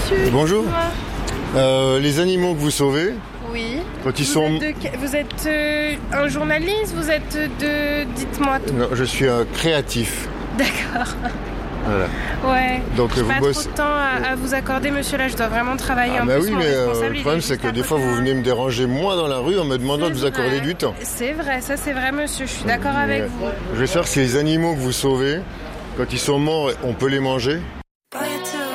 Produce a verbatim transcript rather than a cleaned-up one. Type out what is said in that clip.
monsieur. Bonjour. Dites-moi. Euh, les animaux que vous sauvez, Oui. quand ils Vous sont... êtes, de- vous êtes euh, un journaliste, vous êtes de... Dites-moi tout. Non, je suis un créatif. D'accord. Voilà. Ouais. Donc J'ai vous pas bossez... trop de temps à, à vous accorder, monsieur, là, je dois vraiment travailler. Ah en bah plus, oui, mon mais euh, responsable, le il est problème c'est juste que à des fois côté, vous hein. venez me déranger moi dans la rue en me demandant de vous C'est accorder vrai. du temps. C'est vrai, ça c'est vrai, monsieur, je suis d'accord Mais, avec euh, vous. Je veux savoir si les animaux que vous sauvez, quand ils sont morts, on peut les manger.